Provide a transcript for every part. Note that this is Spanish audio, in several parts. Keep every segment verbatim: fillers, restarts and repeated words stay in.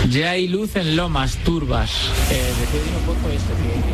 Ya hay luz en Lomas, Turbas. Eh, decidí un poco esto.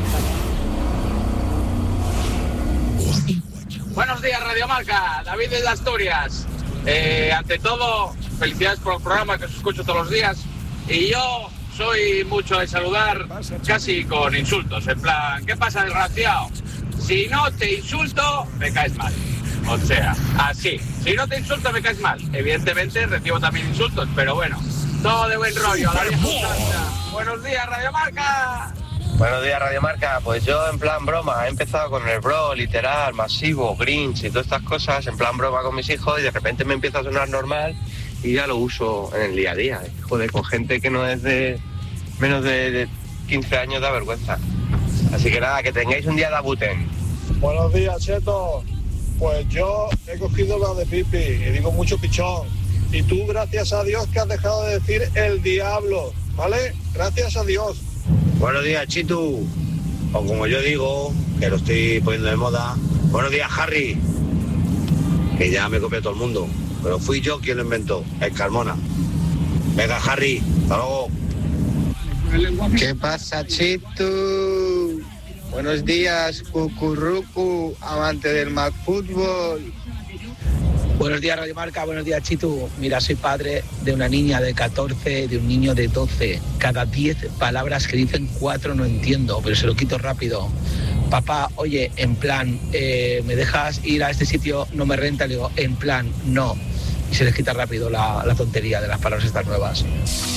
Que... Buenos días, Radio Marca. David de Asturias. Eh, ante todo, felicidades por el programa que os escucho todos los días. Y yo soy mucho de saludar casi con insultos. En plan, ¿qué pasa, desgraciado? Si no te insulto, me caes mal. O sea, así. Si no te insulto, me caes mal. Evidentemente recibo también insultos, pero bueno. Todo de buen rollo, a la vieja usanza. Buenos días, Radio Marca. Buenos días, Radio Marca. Pues yo, en plan broma, he empezado con el bro, literal, masivo, Grinch y todas estas cosas, en plan broma con mis hijos, y de repente me empieza a sonar normal y ya lo uso en el día a día. Joder, con gente que no es de menos de, de quince años, da vergüenza. Así que nada, que tengáis un día de abuten. Buenos días, Cheto. Pues yo he cogido la de Pipi y digo mucho pichón. Y tú, gracias a Dios, que has dejado de decir el diablo, ¿vale? Gracias a Dios. Buenos días, Chitu. O como yo digo, que lo estoy poniendo de moda. Buenos días, Harry. Que ya me copió todo el mundo. Pero fui yo quien lo inventó, el Carmona. Venga, Harry, hasta luego. ¿Qué pasa, Chitu? Buenos días, Cucurrucu, amante del McFútbol. Buenos días, Radio Marca, buenos días, Chitu. Mira, soy padre de una niña de catorce, de un niño de doce. Cada diez palabras que dicen, cuatro no entiendo, pero se lo quito rápido. Papá, oye, en plan, eh, ¿me dejas ir a este sitio? No me renta. Le digo, en plan, no. Y se les quita rápido la, la tontería de las palabras estas nuevas.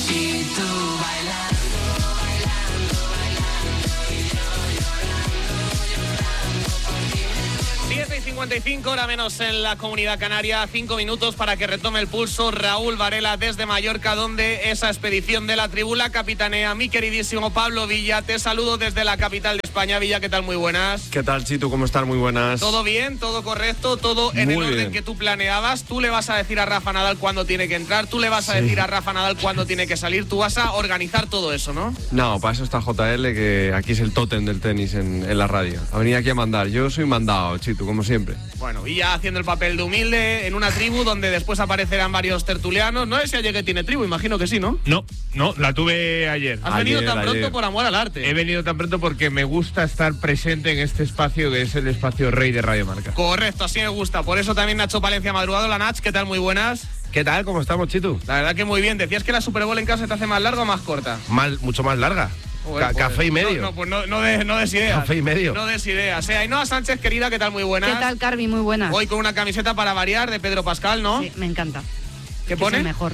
cincuenta y cinco, hora menos en la Comunidad Canaria, cinco minutos para que retome el pulso Raúl Varela desde Mallorca, donde esa expedición de la tribuna capitanea mi queridísimo Pablo Villa. Te saludo desde la capital de España. Villa, ¿qué tal? Muy buenas. ¿Qué tal, Chitu? ¿Cómo estás? Muy buenas. Todo bien, todo correcto, todo en Muy el orden bien. que tú planeabas. Tú le vas a decir a Rafa Nadal cuándo tiene que entrar, tú le vas a Sí. decir a Rafa Nadal cuándo tiene que salir, tú vas a organizar todo eso, ¿no? No, para eso está J L, que aquí es el tótem del tenis en, en la radio. Ha venido aquí a mandar. Yo soy mandado, Chitu, como siempre. Bueno, y ya haciendo el papel de humilde en una tribu donde después aparecerán varios tertulianos. No sé si Allegue tiene tribu, imagino que sí, ¿no? No, no, la tuve ayer. Has Ayer, venido tan ayer. pronto por amor al arte. He venido tan pronto porque me gusta estar presente en este espacio que es el espacio rey de Radio Marca. Correcto, así me gusta. Por eso también Nacho Palencia ha madrugado. La Nach, ¿qué tal? Muy buenas. ¿Qué tal? ¿Cómo estamos, Chitu? La verdad que muy bien. ¿Decías que la Super Bowl en casa te hace más larga o más corta? Mal, mucho más larga. Joder, Ca- pues, café y medio. No, no, pues no, no, des, no des ideas. Café y medio. No des ideas. Eh, Ainhoa Sánchez, querida, ¿qué tal? Muy buenas. ¿Qué tal, Carvi? Muy buenas. Hoy con una camiseta para variar de Pedro Pascal, ¿no? Sí, me encanta. ¿Qué Que pone? Es el mejor.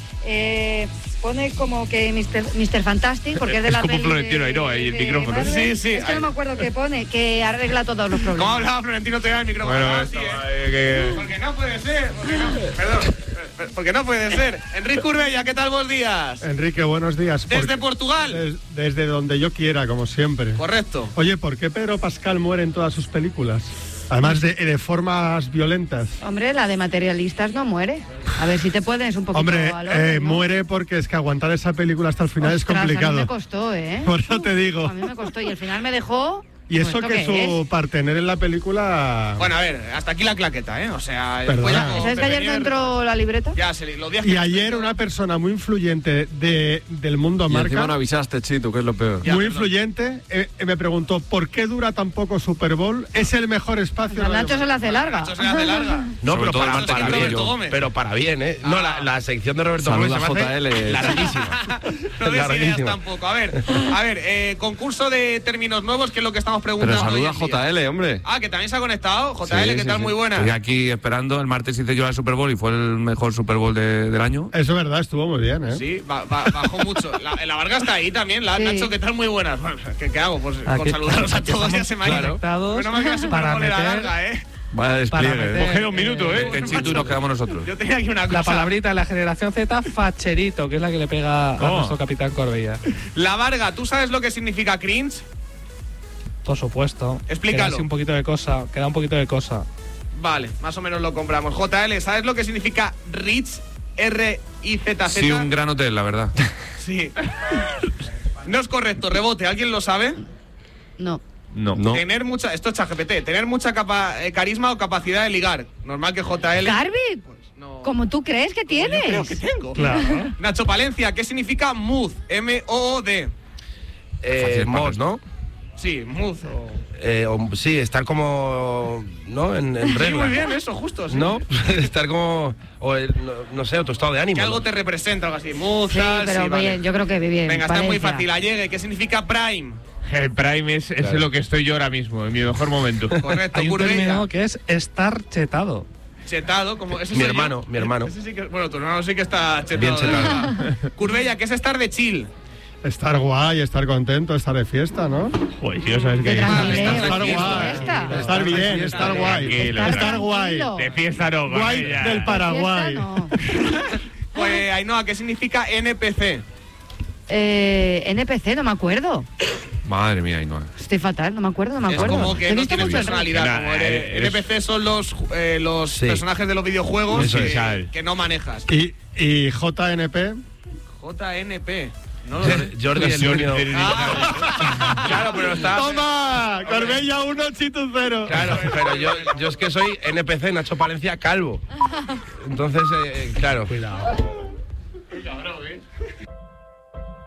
Eh, pone como que mister mister Fantastic, porque es de Es la como peli Florentino de- Ainhoa y el de micrófono. Marvel. Sí, sí. Es que no me acuerdo qué pone, que arregla todos los problemas. ¿Cómo hablaba Florentino? Te da el micrófono. Bueno, Ah, esto, sí, eh, eh. que- Porque no puede ser. Porque no, perdón. Porque no puede ser. Enrique Urbella, ¿qué tal? Buenos días. Enrique, buenos días. Desde Por- Portugal. des- desde donde yo quiera, como siempre. Correcto. Oye, ¿por qué Pedro Pascal muere en todas sus películas? Además de, de formas violentas. Hombre, la de materialistas no muere. A ver si te puedes un poquito Hombre, al orden, eh, ¿no? muere porque es que aguantar esa película hasta el final Ostras, es complicado. A mí me costó, ¿eh? Por eso te digo. A mí me costó y al final me dejó... Y eso ¿esto que qué su es? partener en la película... Bueno, a ver, hasta aquí la claqueta, ¿eh? O sea, Perdona. después ya con ¿Sabes que ayer no Pepenier- entró la libreta? Ya, se, los días Y que- ayer una persona muy influyente de, del mundo Y encima no marca, avisaste, Chitu, que es lo peor. Ya, muy perdón. influyente, eh, eh, me preguntó ¿por qué dura tan poco Super Bowl? Es el mejor espacio. A de Nacho se la hace larga. Nacho se la hace larga. No, Sobre pero todo para, el para de bien. Roberto Gómez. Pero para bien, ¿eh? No, la, la sección de Roberto Saluda Gómez se me J L. hace larguísima. No des ideas Larguísima. tampoco. A ver, a ver, eh, concurso de términos nuevos, que es lo que estamos preguntando. Pero saluda hoy en día. J L, hombre. Ah, que también se ha conectado. J L, Sí, ¿qué sí, tal? sí. Muy buena. Estoy aquí esperando. El martes hice yo la Super Bowl y fue el mejor Super Bowl de- del año. Eso es verdad, estuvo muy bien, ¿eh? Sí, ba- ba- bajó mucho. La, la Varga está ahí también. La, Sí. Nacho, ¿qué tal? Muy buenas. Bueno, ¿qué, qué hago? Pues con Aquí- saludarlos a aquí todos ya estamos se me ha ido. conectados Menos mal que la Super para Bowl era meter- larga, ¿eh? Vaya despliegue. Para ¿eh? meter- Coged un minuto, ¿eh? Que en Chitu nos quedamos nosotros. Yo tenía aquí una cosa. La palabrita de la generación Z, facherito, que es la que le pega a Oh. nuestro capitán Corbella. La Varga, ¿tú sabes lo que significa cringe? Por supuesto. Explícalo. Queda así un poquito de cosa, queda un poquito de cosa. Vale, más o menos lo compramos. J L, ¿sabes lo que significa rich? R I Z Z. Sí, un gran hotel, la verdad. Sí. No es correcto, rebote. ¿Alguien lo sabe? No. No. no. Tener mucha, esto es ChatGPT, tener mucha capa, eh, carisma o capacidad de ligar. Normal que J L. ¿Carvi? No. Como tú crees que tienes. Creo que tengo. Claro. Nacho Palencia, ¿qué significa mood? M O O D. Eh, mod, ¿no? Sí, mood. O... Eh, o, sí, estar como, ¿no? En, en Sí, regla. muy bien, eso, justo. Sí. ¿No? Estar como, o el, no, no sé, otro estado de ánimo. Que algo ¿no? te representa, algo así. Mood, Sí, tal, pero sí, bien, vale. yo creo que bien. Venga, está muy Valencia. fácil. Allegue, ¿qué significa prime? El Prime es, es Claro. en lo que estoy yo ahora mismo, en mi mejor momento. Correcto, Hay un Curbella. término que es estar chetado. Chetado, como ese Mi soy hermano, yo. mi hermano. Ese sí que, bueno, tu hermano sí que está chetado. Bien de chetado. verdad. Curbella, ¿qué es estar de chill? Estar guay, estar contento, estar de fiesta, ¿no? Pues tío, sabes que De hay- tranquileo, Estar de guay. fiesta. Estar bien, estar guay. Tranquilo, Estar guay. tranquilo. De fiesta no, Guay vaya. del Paraguay. Fiesta, no. Pues, Ainhoa, ¿qué significa N P C? Eh, N P C, no me acuerdo. Madre mía, Ainhoa. Estoy fatal, no me acuerdo, no me Es acuerdo. como que He no visto tienes mucho el personalidad. Nada, Como eres- eres- N P C son los, eh, los Sí. personajes de los videojuegos Eso que, es. que no manejas. Y, y J N P, J N P. No lo sé. Jor- Jordi el niño. Ah, claro, pero está. ¡toma! Corbella uno, Chitu cero. Claro, pero yo, yo es que soy N P C, Nacho Palencia, calvo. Entonces, eh, claro. Cuidado.